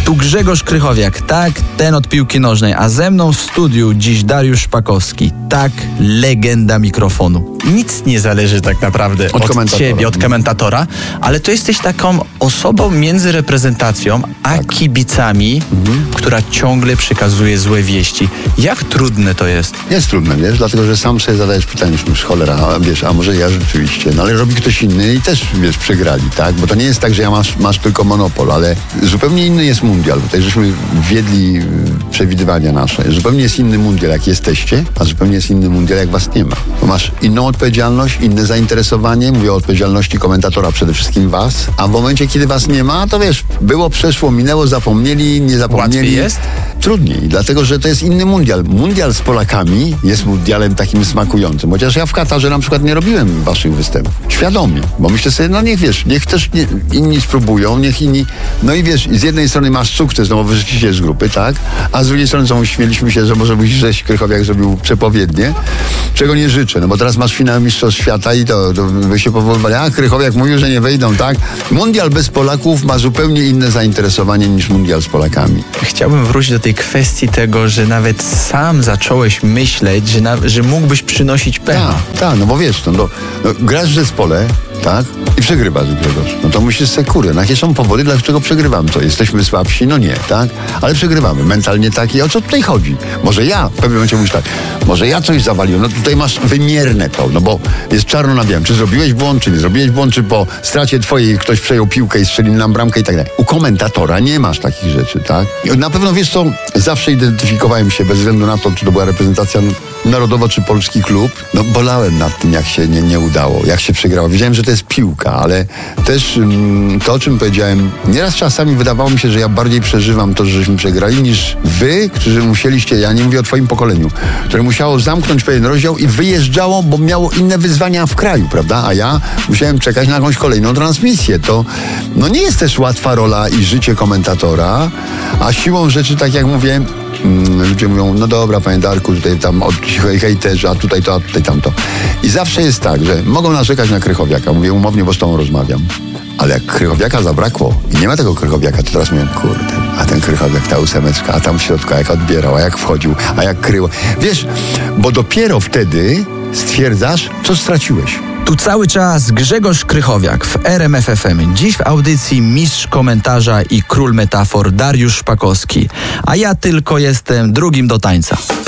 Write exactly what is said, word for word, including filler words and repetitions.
Tu Grzegorz Krychowiak, tak, ten od piłki nożnej, a ze mną w studiu dziś Dariusz Szpakowski, tak, legenda mikrofonu. Nic nie zależy tak naprawdę Od od, komentatora. ciebie, od komentatora, ale to jesteś taką osobą między reprezentacją a Tak. kibicami, Mhm. która ciągle przekazuje złe wieści. Jak trudne to jest? Jest trudne, wiesz, dlatego, że sam sobie zadajesz pytanie, już cholera, a wiesz, a może ja rzeczywiście, no ale robi ktoś inny i też, wiesz, przegrali, tak? Bo to nie jest tak, że ja masz, masz tylko monopol, ale zupełnie inny jest mundial. Tutaj żeśmy wiedli y, przewidywania nasze. Zupełnie jest inny mundial, jak jesteście, a zupełnie jest inny mundial, jak was nie ma. Bo masz inną odpowiedzialność, inne zainteresowanie, mówię o odpowiedzialności komentatora, przede wszystkim was, a w momencie, kiedy was nie ma, to wiesz, było, przeszło, minęło, zapomnieli, nie zapomnieli. Łatwiej jest? Trudniej, dlatego, że to jest inny mundial. Mundial z Polakami jest mundialem takim smakującym. Chociaż ja w Katarze na przykład nie robiłem waszych występów. Świadomie. Bo myślę sobie, no niech wiesz, niech też nie, inni spróbują, niech inni... No i wiesz, z jednej strony masz sukces, no bo wyszliście z grupy, tak? A z drugiej strony co, śmieliśmy się, że może byś żeś Krychowiak zrobił przepowiednie, czego nie życzę, no bo teraz masz finał Mistrzostw Świata i to, to wy się powoływali, a Krychowiak mówił, że nie wejdą, tak? Mundial bez Polaków ma zupełnie inne zainteresowanie niż mundial z Polakami. Chciałbym wrócić do tej kwestii tego, że nawet sam zacząłeś myśleć, że, na, że mógłbyś przynosić pecha. Tak, tak, no bo wiesz, no, no, no, grasz w zespole, tak? I przegrywasz, Grzegorz. No to musisz sobie, kurde, no jakie są powody, dlaczego przegrywamy? To jesteśmy słabsi? No nie, tak? Ale przegrywamy. Mentalnie taki, o co tutaj chodzi? Może ja, w pewnym momencie mówisz tak, może ja coś zawaliłem, no tutaj masz wymierne to, no bo jest czarno na białym. Czy zrobiłeś błąd, czy nie zrobiłeś błąd, czy po stracie twojej ktoś przejął piłkę i strzelił nam bramkę i tak dalej. U komentatora nie masz takich rzeczy, tak? I na pewno, wiesz co, zawsze identyfikowałem się, bez względu na to, czy to była reprezentacja narodowa, czy polski klub, no bolałem nad tym, jak się nie, nie udało, jak się przegrało. Wiedziałem, że to jest piłka, ale też mm, to, o czym powiedziałem, nieraz czasami wydawało mi się, że ja bardziej przeżywam to, żeśmy przegrali, niż wy, którzy musieliście, ja nie mówię o twoim pokoleniu, które musiało zamknąć pewien rozdział i wyjeżdżało, bo miało inne wyzwania w kraju, prawda? A ja musiałem czekać na jakąś kolejną transmisję. To no nie jest też łatwa rola i życie komentatora, a siłą rzeczy, tak jak mówię, Mm, ludzie mówią, no dobra, panie Darku, tutaj tam od hejterzy, a tutaj to, a tutaj tamto. I zawsze jest tak, że mogą narzekać na Krychowiaka. Mówię umownie, bo z tobą rozmawiam. Ale jak Krychowiaka zabrakło i nie ma tego Krychowiaka, to teraz mówię, kurde, a ten Krychowiak, ta ósemeczka, a tam w środku, jak odbierał, a jak wchodził, a jak kryło. Wiesz, bo dopiero wtedy stwierdzasz, co straciłeś. Tu cały czas Grzegorz Krychowiak w R M F F M. Dziś w audycji mistrz komentarza i król metafor Dariusz Szpakowski. A ja tylko jestem drugim do tańca.